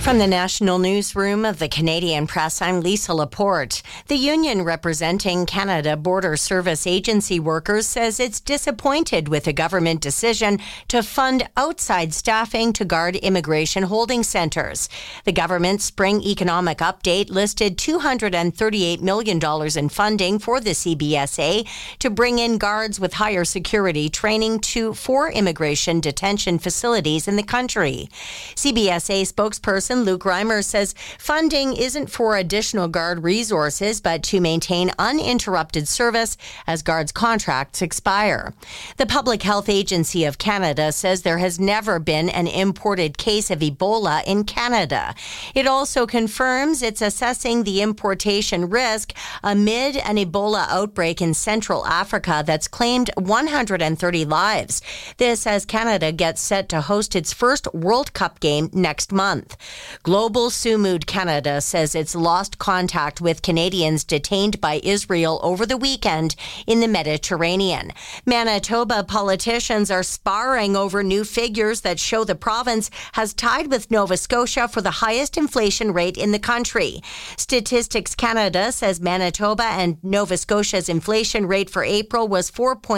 From the National Newsroom of the Canadian Press, I'm Lisa Laporte. The union representing Canada Border Service Agency workers says it's disappointed with a government decision to fund outside staffing to guard immigration holding centres. The government's spring economic update listed $238 million in funding for the CBSA to bring in guards with higher security training to 4 immigration detention facilities in the country. CBSA spokesperson Luke Reimer says funding isn't for additional guard resources, but to maintain uninterrupted service as guards' contracts expire. The Public Health Agency of Canada says there has never been an imported case of Ebola in Canada. It also confirms it's assessing the importation risk amid an Ebola outbreak in Central Africa that's claimed 130 lives. This as Canada gets set to host its first World Cup game next month. Global Sumud Canada says it's lost contact with Canadians detained by Israel over the weekend in the Mediterranean. Manitoba politicians are sparring over new figures that show the province has tied with Nova Scotia for the highest inflation rate in the country. Statistics Canada says Manitoba and Nova Scotia's inflation rate for April was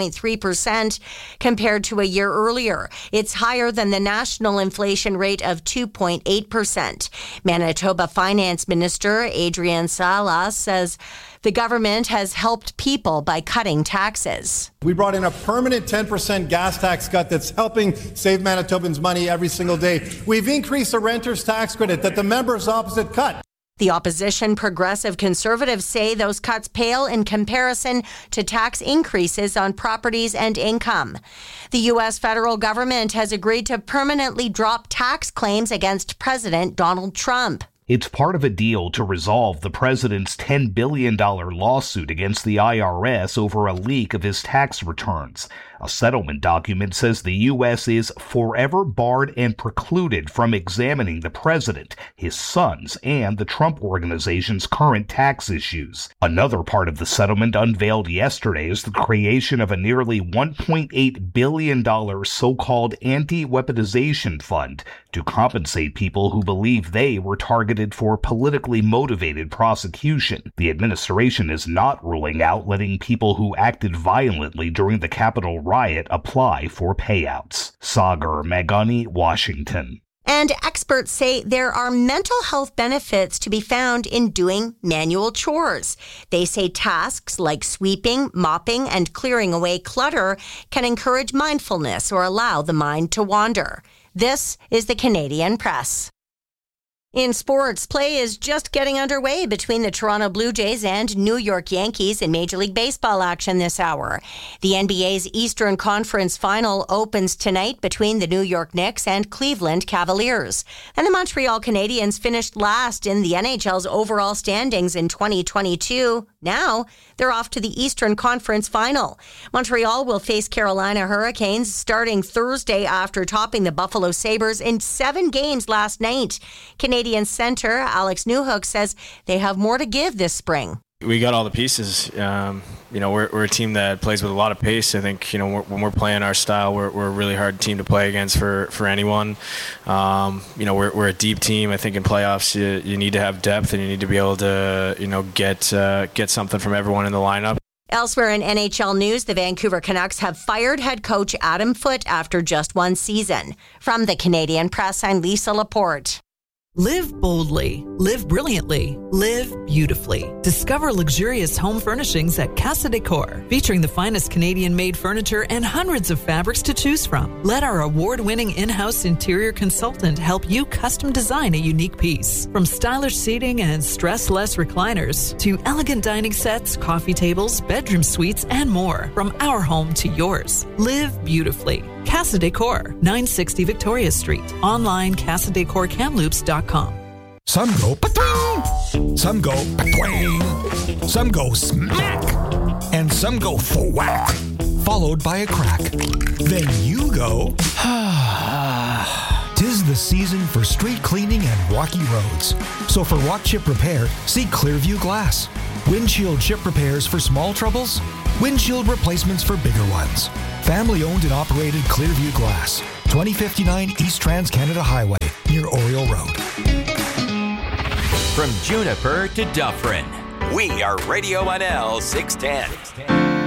4.3% compared to a year earlier. It's higher than the national inflation rate of 2.8%. Manitoba Finance Minister Adrian Salas says the government has helped people by cutting taxes. We brought in a permanent 10% gas tax cut that's helping save Manitobans money every single day. We've increased the renter's tax credit that the members opposite cut. The opposition Progressive Conservatives say those cuts pale in comparison to tax increases on properties and income. The U.S. federal government has agreed to permanently drop tax claims against President Donald Trump. It's part of a deal to resolve the president's $10 billion lawsuit against the IRS over a leak of his tax returns. A settlement document says the U.S. is forever barred and precluded from examining the president, his sons, and the Trump Organization's current tax issues. Another part of the settlement unveiled yesterday is the creation of a nearly $1.8 billion so-called anti-weaponization fund to compensate people who believe they were targeted for politically motivated prosecution. The administration is not ruling out letting people who acted violently during the Capitol riot apply for payouts. Sagar Magani, Washington. And experts say there are mental health benefits to be found in doing manual chores. They say tasks like sweeping, mopping, and clearing away clutter can encourage mindfulness or allow the mind to wander. This is the Canadian Press. In sports, play is just getting underway between the Toronto Blue Jays and New York Yankees in Major League Baseball action this hour. The NBA's Eastern Conference Final opens tonight between the New York Knicks and Cleveland Cavaliers. And the Montreal Canadiens finished last in the NHL's overall standings in 2022. Now, they're off to the Eastern Conference Final. Montreal will face Carolina Hurricanes starting Thursday after topping the Buffalo Sabres in 7 games last night. Canadian center Alex Newhook says they have more to give this spring. We got all the pieces. We're a team that plays with a lot of pace. I think, when we're playing our style, we're a really hard team to play against for anyone. We're a deep team. I think in playoffs, you need to have depth and you need to be able to, get something from everyone in the lineup. Elsewhere in NHL news, the Vancouver Canucks have fired head coach Adam Foote after just 1 season. From the Canadian Press, I'm Lisa Laporte. Live boldly, live brilliantly, live beautifully. Discover luxurious home furnishings at Casa Decor, featuring the finest Canadian-made furniture and hundreds of fabrics to choose from. Let our award-winning in-house interior consultant help you custom design a unique piece. From stylish seating and stress-less recliners to elegant dining sets, coffee tables, bedroom suites, and more. From our home to yours. Live beautifully. Casa Decor, 960 Victoria Street. Online, CasaDecorCamloops.com. Some go pa-twing, some go pa-twing, some go smack, and some go for-whack, followed by a crack. Then you go, tis the season for street cleaning and rocky roads. So for walk chip repair, see Clearview Glass. Windshield chip repairs for small troubles, windshield replacements for bigger ones. Family owned and operated Clearview Glass, 2059 East Trans-Canada Highway, near Oriole Road. From Juniper to Dufferin, we are Radio 1L 610.